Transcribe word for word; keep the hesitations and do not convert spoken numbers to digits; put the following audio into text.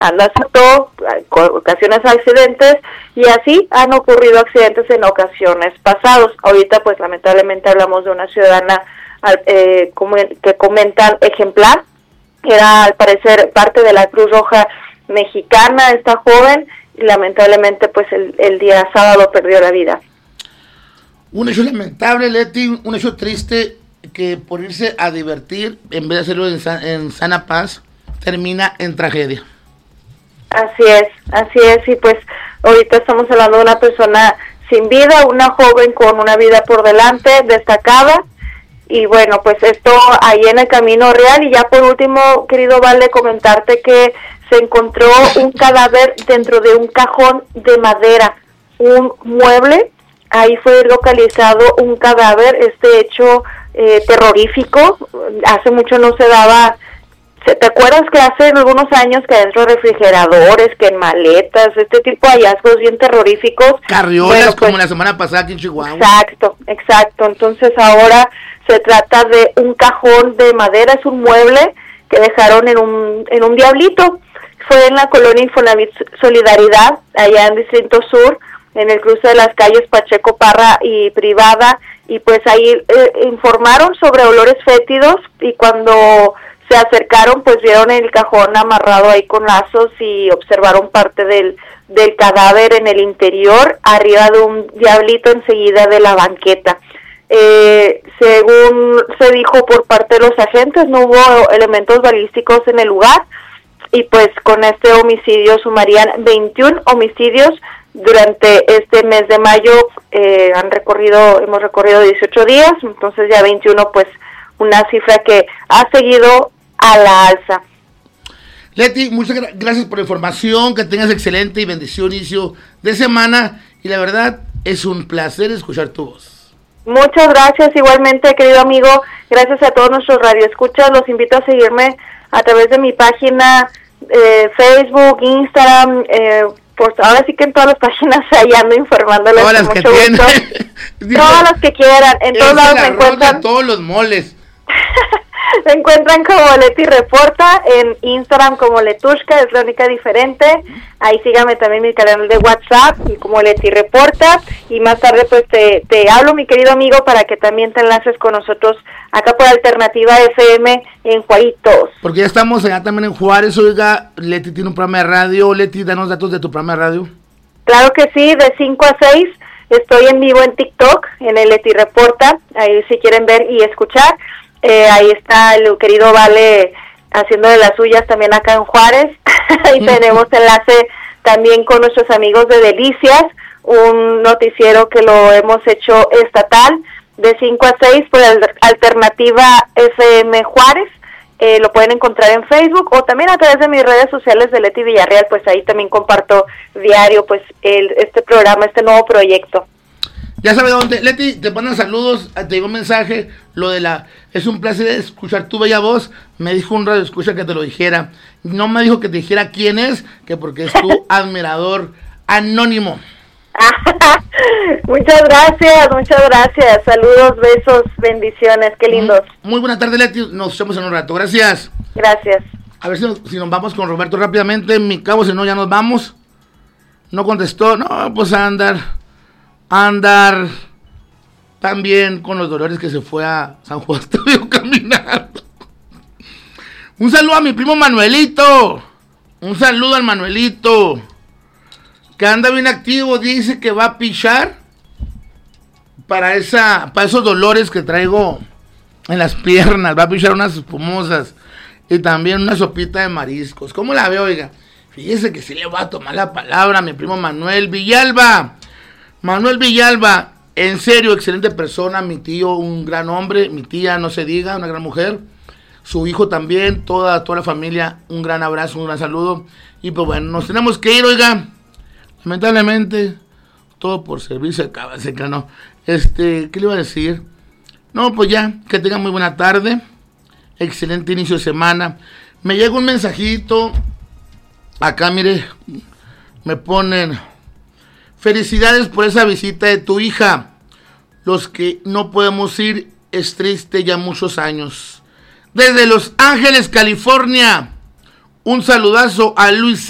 anda suelto, ocasiones accidentes, y así han ocurrido accidentes en ocasiones pasados. Ahorita pues lamentablemente hablamos de una ciudadana eh, que comentan ejemplar, que era al parecer parte de la Cruz Roja Mexicana, esta joven, y lamentablemente pues el, el día sábado perdió la vida. Un hecho lamentable, Leti, un hecho triste, que por irse a divertir, en vez de hacerlo en, en sana paz, termina en tragedia. Así es, así es, y pues ahorita estamos hablando de una persona sin vida, una joven con una vida por delante, destacada, y bueno, pues esto ahí en el Camino Real. Y ya por último, querido Vale, comentarte que se encontró un cadáver dentro de un cajón de madera, un mueble. Ahí fue localizado un cadáver, este hecho eh, terrorífico. Hace mucho no se daba. ¿Te acuerdas que hace algunos años que dentro de refrigeradores, que en maletas, este tipo de hallazgos bien terroríficos? Carriolas, bueno, pues, como la semana pasada aquí en Chihuahua. Exacto, exacto. Entonces ahora se trata de un cajón de madera, es un mueble que dejaron en un en un diablito. Fue en la colonia Infonavit Solidaridad, allá en Distrito Sur, en el cruce de las calles Pacheco Parra y Privada, y pues ahí eh, informaron sobre olores fétidos, y cuando se acercaron pues vieron el cajón amarrado ahí con lazos y observaron parte del, del cadáver en el interior, arriba de un diablito enseguida de la banqueta. Eh, según se dijo por parte de los agentes, no hubo elementos balísticos en el lugar, y pues con este homicidio sumarían veintiún homicidios durante este mes de mayo. Eh, han recorrido, hemos recorrido dieciocho días, entonces ya veintiuno, pues una cifra que ha seguido a la alza. Leti, muchas gra- gracias por la información, que tengas excelente y bendecido inicio de semana, y la verdad es un placer escuchar tu voz. Muchas gracias, igualmente, querido amigo. Gracias a todos nuestros radioescuchas. Los invito a seguirme a través de mi página eh, Facebook, Instagram, eh, pues ahora sí que en todas las páginas ahí ando informándoles. Todas las con que mucho tienen. gusto. Todas las que quieran. En todos lados me encuentran. Todos los moles. Se encuentran como Leti Reporta, en Instagram como Letushka, es la única diferente. Ahí sígame también mi canal de WhatsApp como Leti Reporta, y más tarde pues te, te hablo, mi querido amigo, para que también te enlaces con nosotros acá por Alternativa F M en Juaritos. Porque ya estamos allá también en Juárez. Oiga, Leti tiene un programa de radio. Leti, danos datos de tu programa de radio. Claro que sí, de cinco a seis estoy en vivo en TikTok, en el Leti Reporta, ahí si quieren ver y escuchar. Eh, ahí está el querido Vale haciendo de las suyas también acá en Juárez. Ahí tenemos enlace también con nuestros amigos de Delicias, un noticiero que lo hemos hecho estatal, de cinco a seis por Alternativa F M Juárez. Eh, lo pueden encontrar en Facebook o también a través de mis redes sociales de Leti Villarreal, pues ahí también comparto diario pues el, este programa, este nuevo proyecto. Ya sabe dónde. Leti, te mandan saludos, te llegó un mensaje, lo de la, es un placer escuchar tu bella voz. Me dijo un radio escucha que te lo dijera. No me dijo que te dijera quién es, que porque es tu admirador anónimo. Muchas gracias, muchas gracias. Saludos, besos, bendiciones, qué lindos. Muy, muy buena tarde, Leti, nos vemos en un rato. Gracias. Gracias. A ver si nos, si nos vamos con Roberto rápidamente. Mi cabo, si no, ya nos vamos. No contestó. No, pues a andar. Andar también con los dolores que se fue a San Juan Estadio caminando. Un saludo a mi primo Manuelito. Un saludo al Manuelito, que anda bien activo. Dice que va a pichar para esa, para esos dolores que traigo en las piernas. Va a pichar unas espumosas y también una sopita de mariscos. ¿Cómo la veo, oiga? Fíjese que sí le voy a tomar la palabra a mi primo Manuel Villalba. Manuel Villalba, en serio, excelente persona, mi tío, un gran hombre, mi tía, no se diga, una gran mujer, su hijo también, toda, toda la familia, un gran abrazo, un gran saludo, y pues bueno, nos tenemos que ir, oiga, lamentablemente, todo por servicio de cava seca, ¿no? Este, ¿qué le iba a decir? No, pues ya, que tengan muy buena tarde, excelente inicio de semana. Me llega un mensajito, acá mire, me ponen: felicidades por esa visita de tu hija. Los que no podemos ir, es triste ya muchos años. Desde Los Ángeles, California, un saludazo a Luis